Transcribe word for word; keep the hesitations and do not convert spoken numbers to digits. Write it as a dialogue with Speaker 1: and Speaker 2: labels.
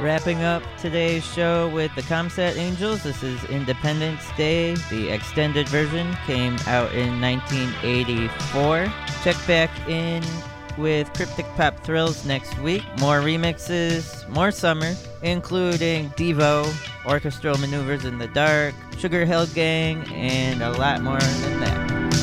Speaker 1: Wrapping up today's show with the Comset Angels. This is Independence Day. The extended version came out in nineteen eighty-four. Check back in with Cryptic Pop Thrills next week. More remixes, more summer, including Devo, Orchestral Maneuvers in the Dark, Sugar Hill Gang, and a lot more than that.